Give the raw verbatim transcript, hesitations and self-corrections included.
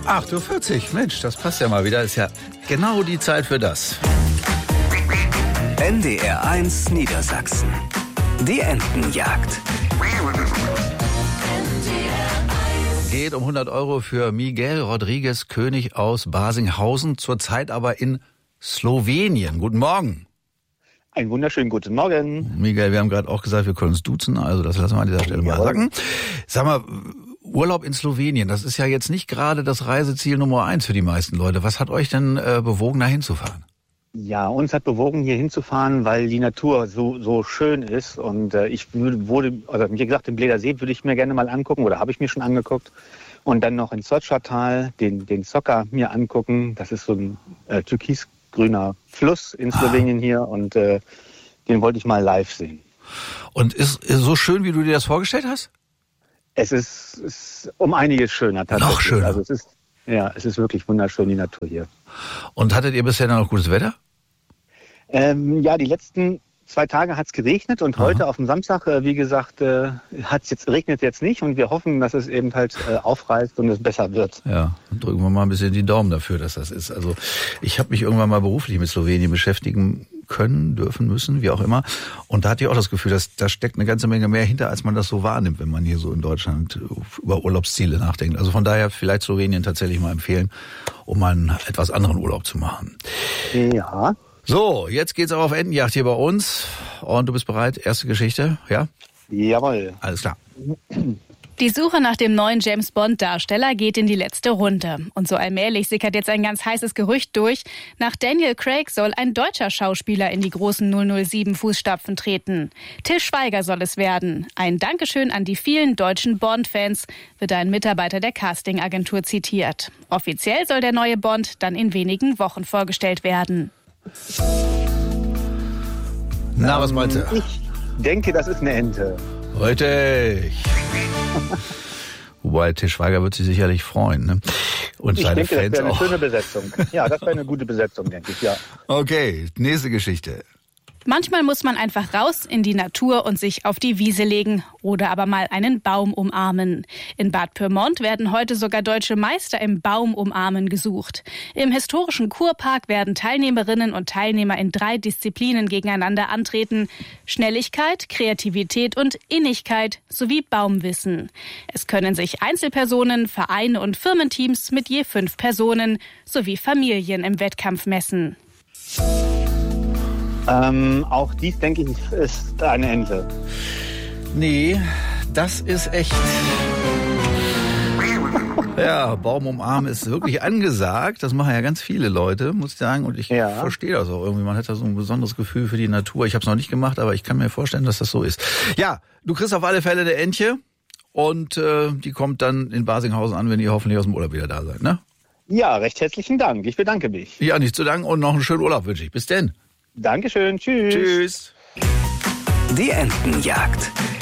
acht Uhr vierzig, Mensch, das passt ja mal wieder. Ist ja genau die Zeit für das. N D R eins Niedersachsen. Die Entenjagd. Geht um hundert Euro für Miguel Rodriguez König aus Barsinghausen, zurzeit aber in Slowenien. Guten Morgen. Einen wunderschönen guten Morgen. Miguel, wir haben gerade auch gesagt, wir können uns duzen, also das lassen wir an dieser Stelle mal sagen. Sag mal, Urlaub in Slowenien, das ist ja jetzt nicht gerade das Reiseziel Nummer eins für die meisten Leute. Was hat euch denn äh, bewogen, da hinzufahren? Ja, uns hat bewogen, hier hinzufahren, weil die Natur so so schön ist. Und äh, ich wurde, also wie gesagt, den Bledersee würde ich mir gerne mal angucken oder habe ich mir schon angeguckt. Und dann noch in Soča-Tal, den den Soka mir angucken. Das ist so ein äh, türkisgrüner Fluss in Slowenien hier und äh, den wollte ich mal live sehen. Und ist, ist so schön, wie du dir das vorgestellt hast? Es ist, ist um einiges schöner tatsächlich. Noch schöner. Also es ist, ja, es ist wirklich wunderschön, die Natur hier. Und hattet ihr bisher noch gutes Wetter? Ähm, ja, die letzten zwei Tage hat es geregnet und Aha. heute auf dem Samstag, äh, wie gesagt, äh, hat's jetzt regnet jetzt nicht und wir hoffen, dass es eben halt äh, aufreißt und es besser wird. Ja, dann drücken wir mal ein bisschen die Daumen dafür, dass das ist. Also ich habe mich irgendwann mal beruflich mit Slowenien beschäftigen können, dürfen, müssen, wie auch immer. Und da hatte ich auch das Gefühl, dass da steckt eine ganze Menge mehr hinter, als man das so wahrnimmt, wenn man hier so in Deutschland über Urlaubsziele nachdenkt. Also von daher vielleicht Slowenien tatsächlich mal empfehlen, um mal einen etwas anderen Urlaub zu machen. Ja. So, jetzt geht's aber auf Entenjagd hier bei uns. Und du bist bereit? Erste Geschichte, ja? Jawohl. Alles klar. Die Suche nach dem neuen James-Bond-Darsteller geht in die letzte Runde. Und so allmählich sickert jetzt ein ganz heißes Gerücht durch. Nach Daniel Craig soll ein deutscher Schauspieler in die großen null null sieben Fußstapfen treten. Til Schweiger soll es werden. Ein Dankeschön an die vielen deutschen Bond-Fans, wird ein Mitarbeiter der Casting-Agentur zitiert. Offiziell soll der neue Bond dann in wenigen Wochen vorgestellt werden. Na, was meinst du? Ich denke, das ist eine Ente. Richtig. Wobei, Til Schweiger wird sich sicherlich freuen, ne? Und Ich seine denke, das Fans wäre eine auch. schöne Besetzung. Ja, das wäre eine gute Besetzung, denke ich, ja. Okay, nächste Geschichte. Manchmal muss man einfach raus in die Natur und sich auf die Wiese legen oder aber mal einen Baum umarmen. In Bad Pyrmont werden heute sogar deutsche Meister im Baumumarmen gesucht. Im historischen Kurpark werden Teilnehmerinnen und Teilnehmer in drei Disziplinen gegeneinander antreten: Schnelligkeit, Kreativität und Innigkeit sowie Baumwissen. Es können sich Einzelpersonen, Vereine und Firmenteams mit je fünf Personen sowie Familien im Wettkampf messen. Ähm, auch dies, denke ich, ist eine Ente. Nee, das ist echt. Ja, Baum umarmen ist wirklich angesagt. Das machen ja ganz viele Leute, muss ich sagen. Und ich Ja. verstehe das auch irgendwie. Man hat da so ein besonderes Gefühl für die Natur. Ich habe es noch nicht gemacht, aber ich kann mir vorstellen, dass das so ist. Ja, du kriegst auf alle Fälle eine Entche. Und äh, die kommt dann in Barsinghausen an, wenn ihr hoffentlich aus dem Urlaub wieder da seid, ne? Ja, recht herzlichen Dank. Ich bedanke mich. Ja, nicht zu danken und noch einen schönen Urlaub wünsche ich. Bis denn. Dankeschön. Tschüss. Tschüss. Die Entenjagd.